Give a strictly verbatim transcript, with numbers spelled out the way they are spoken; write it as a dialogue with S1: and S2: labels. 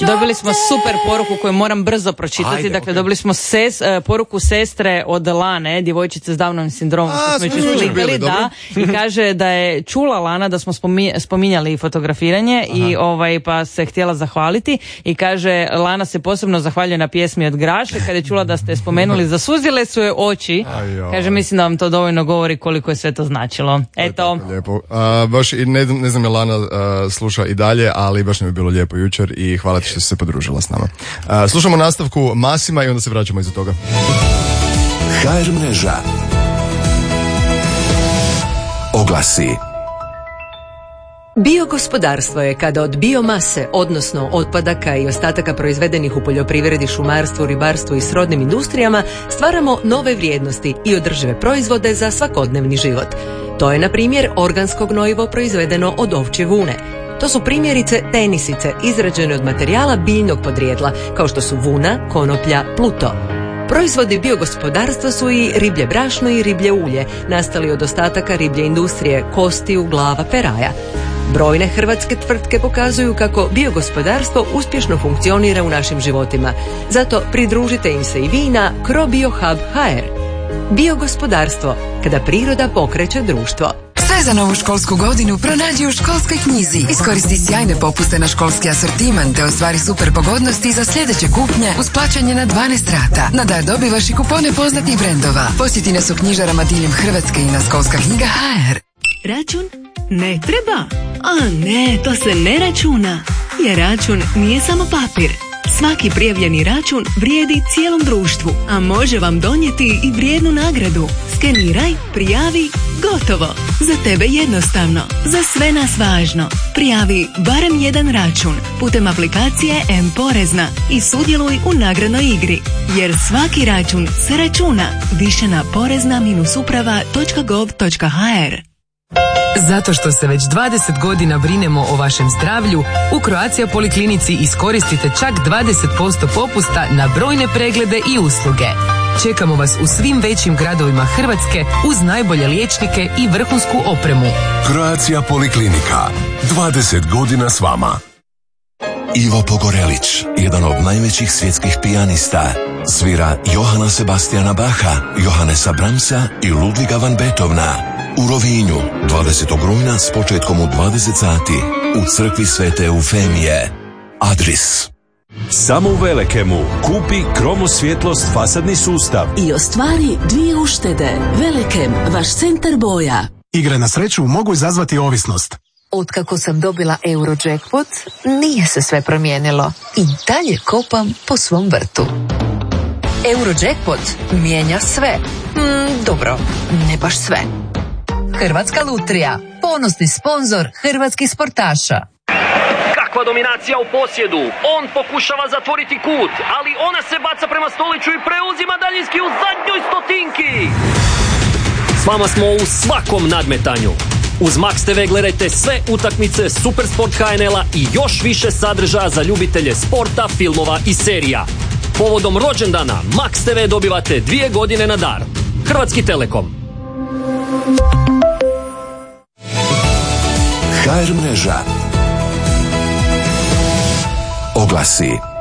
S1: Dobili smo super poruku koju moram brzo pročitati. Ajde, dakle, okay. Dobili smo ses, uh, poruku sestre od Lane, djevojčice s Downovim sindromom.
S2: A, smo jučer bili,
S1: da, i kaže da je čula Lana da smo spomi, spominjali fotografiranje. Aha. I ovaj, pa se htjela zahvaliti i kaže, Lana se posebno zahvaljuje na pjesmi od Graše, kad je čula da ste spomenuli, zasuzile su je oči. Kaže, mislim da vam to dovoljno govori koliko je sve to značilo. Eto.
S2: Lijepo. Uh, baš i ne, ne znam je Lana uh, sluša i dalje, ali baš nam je bilo lijepo jučer i hvala ti što si se podružila s nama. Uh, slušamo nastavku Masima i onda se vraćamo iza toga.
S3: ha er mreža. Oglasi.
S4: Biogospodarstvo je kada od biomase, odnosno otpadaka i ostataka proizvedenih u poljoprivredi, šumarstvu, ribarstvu i srodnim industrijama, stvaramo nove vrijednosti i održive proizvode za svakodnevni život. To je, na primjer, organsko gnojivo proizvedeno od ovčje vune. To su primjerice tenisice izrađene od materijala biljnog podrijetla, kao što su vuna, konoplja, pluto. Proizvodi biogospodarstva su i riblje brašno i riblje ulje, nastali od ostataka riblje industrije, kostiju, glava, peraja. Brojne hrvatske tvrtke pokazuju kako biogospodarstvo uspješno funkcionira u našim životima. Zato pridružite im se i vi na CroBioHub ha er. Biogospodarstvo, kada priroda pokreće društvo.
S5: Sve za novu školsku godinu pronađi u Školskoj knjizi. Iskoristi sjajne popuste na školski asortiman te ostvari super pogodnosti za sljedeće kupnje uz plaćanje na dvanaest rata. Na dar dobivaš i kupone poznatih brendova. Posjeti nas u knjižarama diljem Hrvatske i na Školska knjiga ha er.
S6: Račun? Ne treba. A ne, to se ne računa. Jer račun nije samo papir. Svaki prijavljeni račun vrijedi cijelom društvu, a može vam donijeti i vrijednu nagradu. Skeniraj, prijavi, gotovo. Za tebe jednostavno, za sve nas važno. Prijavi barem jedan račun putem aplikacije M-Porezna i sudjeluj u nagradnoj igri. Jer svaki račun se računa. Više na porezna uprava točka gov točka ha er.
S7: Zato što se već dvadeset godina brinemo o vašem zdravlju, u Croatia Poliklinici iskoristite čak dvadeset posto popusta na brojne preglede i usluge. Čekamo vas u svim većim gradovima Hrvatske uz najbolje liječnike i vrhunsku opremu.
S3: Croatia Poliklinika. dvadeset godina s vama. Ivo Pogorelić, jedan od najvećih svjetskih pijanista, svira Johana Sebastiana Bacha, Johannesa Brahmsa i Ludviga van Beethovena. U Rovinju, dvadesetog rujna s početkom u dvadeset sati, u crkvi Svete Eufemije. Adris.
S8: Samo u Velekemu kupi kromosvjetlost fasadni sustav
S9: i ostvari dvije uštede. Velekem, vaš centar boja.
S10: Igre na sreću mogu izazvati ovisnost.
S11: Otkako sam dobila Eurojackpot, nije se sve promijenilo. I dalje kopam po svom vrtu. Eurojackpot mijenja sve. Mm, dobro, ne baš sve. Hrvatska lutrija, ponosni sponzor hrvatskih sportaša.
S12: Kakva dominacija u posjedu. On pokušava zatvoriti kut, ali ona se baca prema Stoliću i preuzima daljinski u zadnjoj stotinki. S vama smo u svakom nadmetanju. Uz Max te ve gledajte sve utakmice Supersport ha en el-a i još više sadržaja za ljubitelje sporta, filmova i serija. Povodom rođendana Max te ve dobivate dvije godine na dar. Hrvatski Telekom.
S3: ha er mreža. Oglasi.